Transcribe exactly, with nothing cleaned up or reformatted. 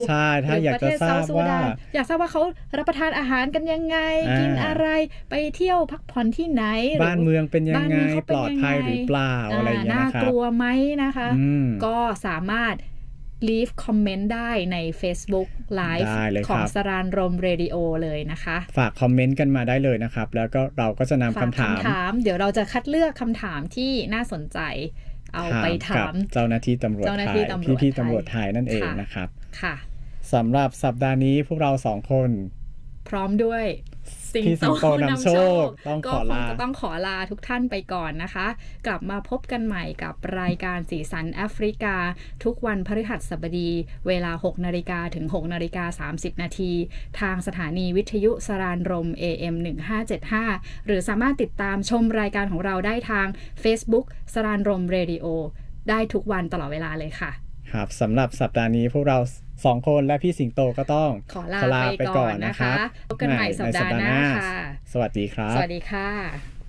ใช่ถ้าอยากจะทราบว่าอยากทราบว่าเขารับประทานอาหารกันยังไงกินอะไรไปเที่ยวพักผ่อนที่ไหนบ้านเมืองเป็นยังไงปลอดภัยหรือเปล่าอะไรอย่างเงี้ยนะครับน่ากลัวไหมนะคะก็สามารถleave comment ได้ใน Facebook Live ของสรานรมเรดิโอเลยนะคะฝากคอมเมนต์กันมาได้เลยนะครับแล้วก็เราก็จะนำคำถามคำถามเดี๋ยวเราจะคัดเลือกคำถามที่น่าสนใจเอาไปถามเจ้าหน้าที่ตำรวจไทยพี่ๆตำรวจไทยนั่นเองนะครับค่ะสำหรับสัปดาห์นี้พวกเราสองคนพร้อมด้วยสิงโตนำโชคต้องขอลาก็ต้องขอลาทุกท่านไปก่อนนะคะกลับมาพบกันใหม่กับรายการสีสันแอฟริกาทุกวันพฤหัสบดีเวลา หกนาฬิกา ถึง หกนาฬิกาสามสิบนาทีทางสถานีวิทยุสรานรม เอ เอ็ม หนึ่งห้าเจ็ดห้า หรือสามารถติดตามชมรายการของเราได้ทาง Facebook สรานรมเรดิโอได้ทุกวันตลอดเวลาเลยค่ะครับสำหรับสัปดาห์นี้พวกเราสองคนและพี่สิงโตก็ต้องขอลาไปก่อนนะคะพบกันใหม่สัปดาห์หน้าค่ะสวัสดีครับสวัสดีค่ะ